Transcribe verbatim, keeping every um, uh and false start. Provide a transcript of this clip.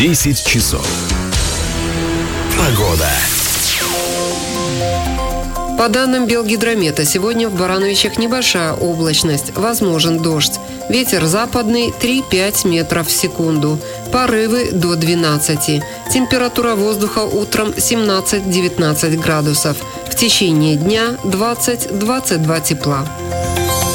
десять часов. Погода. По данным Белгидромета, сегодня в Барановичах небольшая облачность, возможен дождь. Ветер западный три-пять метров в секунду. Порывы до двенадцати. Температура воздуха утром семнадцать-девятнадцать градусов. В течение дня двадцать-двадцать два тепла.